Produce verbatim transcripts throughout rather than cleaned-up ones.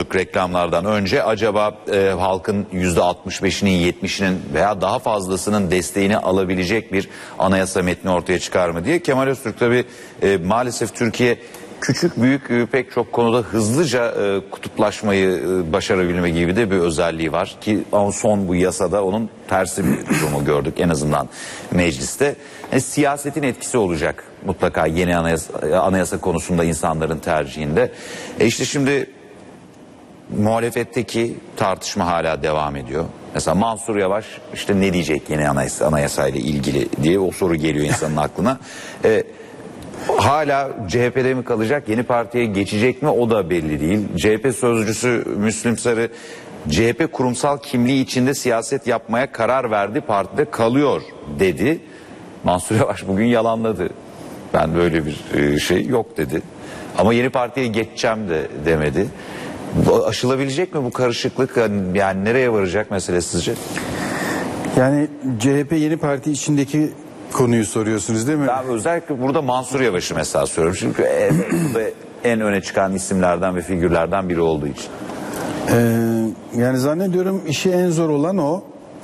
sorduk reklamlardan önce. Acaba e, halkın yüzde altmış beşinin yetmişinin veya daha fazlasının desteğini alabilecek bir anayasa metni ortaya çıkar mı diye. Kemal Öztürk tabii e, maalesef Türkiye küçük büyük e, pek çok konuda hızlıca e, kutuplaşmayı e, başarabilme gibi de bir özelliği var. Ki son bu yasada onun tersi bir durumu gördük en azından mecliste. E, siyasetin etkisi olacak mutlaka yeni anayasa, anayasa konusunda insanların tercihinde. E işte şimdi muhalefetteki tartışma hala devam ediyor. Mesela Mansur Yavaş işte ne diyecek yeni anayasa, anayasayla ilgili diye o soru geliyor insanın aklına. E, hala C H P'de mi kalacak, yeni partiye geçecek mi o da belli değil. C H P sözcüsü Müslüm Sarı C H P kurumsal kimliği içinde siyaset yapmaya karar verdi, partide kalıyor dedi. Mansur Yavaş bugün yalanladı. Ben böyle bir şey yok dedi. Ama yeni partiye geçeceğim de demedi. Aşılabilecek mi bu karışıklık? Yani nereye varacak mesele sizce? Yani C H P yeni parti içindeki konuyu soruyorsunuz değil mi? Ben özellikle burada Mansur Yavaş'ı mesela soruyorum. Çünkü en, en öne çıkan isimlerden ve figürlerden biri olduğu için. Ee, yani zannediyorum işi en zor olan o.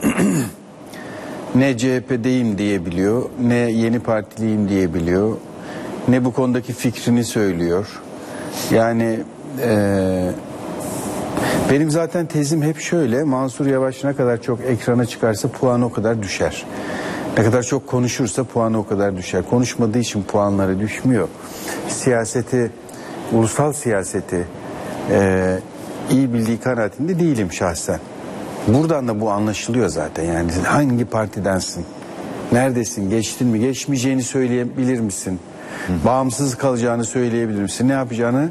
Ne C H P'deyim diyebiliyor, ne yeni partiliyim diyebiliyor, ne bu konudaki fikrini söylüyor. Yani e, benim zaten tezim hep şöyle: Mansur Yavaş ne kadar çok ekrana çıkarsa puanı o kadar düşer. Ne kadar çok konuşursa puanı o kadar düşer. Konuşmadığı için puanları düşmüyor. Siyaseti, ulusal siyaseti e, iyi bildiği kanaatinde değilim şahsen. Buradan da bu anlaşılıyor zaten. Yani hangi partidensin, neredesin, geçtin mi, geçmeyeceğini söyleyebilir misin, Hı. bağımsız kalacağını söyleyebilir misin, ne yapacağını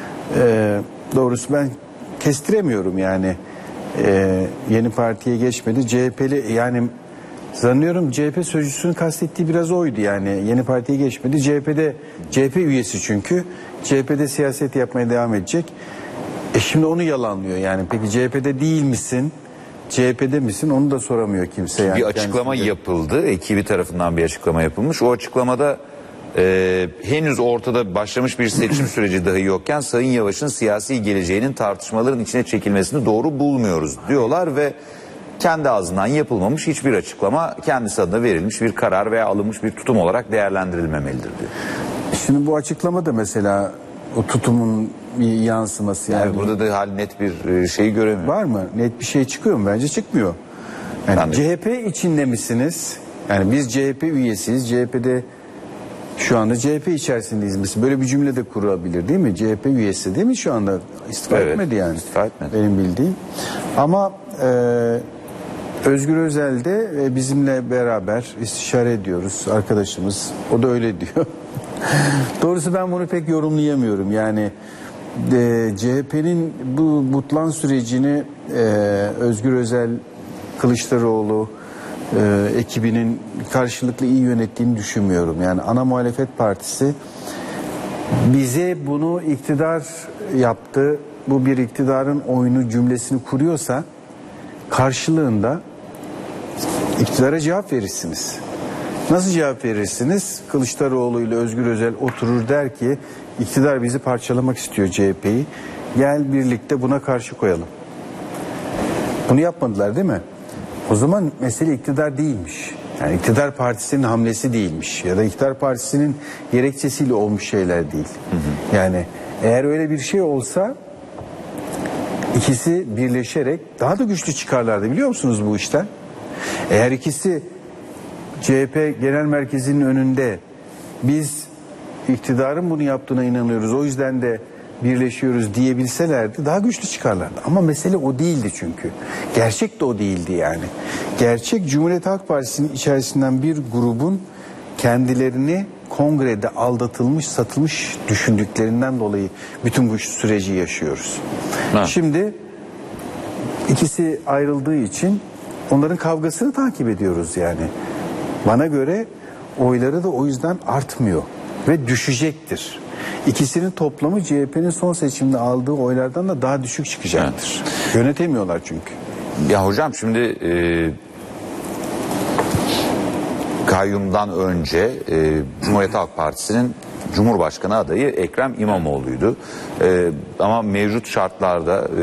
e, doğrusu ben kestiremiyorum yani. E, yeni partiye geçmedi, C H P'li yani zannıyorum C H P sözcüsünün kastettiği biraz oydu yani. Yeni partiye geçmedi, C H P'de C H P üyesi çünkü C H P'de siyaset yapmaya devam edecek. E şimdi onu yalanlıyor yani. Peki C H P'de değil misin? C H P'de misin? Onu da soramıyor kimse. Yani. Bir açıklama kendisinde yapıldı. Ekibi tarafından bir açıklama yapılmış. O açıklamada e, henüz ortada başlamış bir seçim süreci dahi yokken Sayın Yavaş'ın siyasi geleceğinin tartışmaların içine çekilmesini doğru bulmuyoruz diyorlar ve kendi ağzından yapılmamış hiçbir açıklama kendisi adına verilmiş bir karar veya alınmış bir tutum olarak değerlendirilmemelidir diyor. Şimdi bu açıklama da mesela o tutumun bir yansıması yani. Yani burada da hal net bir şey göremiyorum. Var mı? Net bir şey çıkıyor mu? Bence çıkmıyor. Yani C H P içinde misiniz? Yani biz C H P üyesiyiz. C H P'de şu anda C H P içerisindeyiz misin? Böyle bir cümle de kurabilir değil mi? C H P üyesi değil mi şu anda? İstifa evet, etmedi yani. İstifa etmedi. Benim bildiğim. Ama e, Özgür Özel de e, bizimle beraber istişare ediyoruz. Arkadaşımız. O da öyle diyor. Doğrusu ben bunu pek yorumlayamıyorum. Yani e, C H P'nin bu butlan sürecini e, Özgür Özel, Kılıçdaroğlu e, ekibinin karşılıklı iyi yönettiğini düşünmüyorum. Yani ana muhalefet partisi bize bunu iktidar yaptı, bu bir iktidarın oyunu cümlesini kuruyorsa karşılığında iktidara cevap verirsiniz. Nasıl cevap verirsiniz? Kılıçdaroğlu ile Özgür Özel oturur der ki iktidar bizi parçalamak istiyor, C H P'yi. Gel birlikte buna karşı koyalım. Bunu yapmadılar değil mi? O zaman mesele iktidar değilmiş. Yani iktidar partisinin hamlesi değilmiş. Ya da iktidar partisinin gerekçesiyle olmuş şeyler değil. Hı hı. Yani eğer öyle bir şey olsa ikisi birleşerek daha da güçlü çıkarlardı, biliyor musunuz bu işten? Eğer ikisi C H P Genel Merkezi'nin önünde biz iktidarın bunu yaptığına inanıyoruz, o yüzden de birleşiyoruz diyebilselerdi daha güçlü çıkarlardı. Ama mesele o değildi çünkü. Gerçek de o değildi yani. Gerçek Cumhuriyet Halk Partisi'nin içerisinden bir grubun kendilerini kongrede aldatılmış, satılmış düşündüklerinden dolayı bütün bu süreci yaşıyoruz. Ha. Şimdi ikisi ayrıldığı için onların kavgasını takip ediyoruz yani. Bana göre oyları da o yüzden artmıyor ve düşecektir. İkisinin toplamı C H P'nin son seçimde aldığı oylardan da daha düşük çıkacaktır. Evet. Yönetemiyorlar çünkü. Ya hocam şimdi e, kayyumdan önce e, Cumhuriyet Halk Partisi'nin Cumhurbaşkanı adayı Ekrem İmamoğlu'ydu. E, ama mevcut şartlarda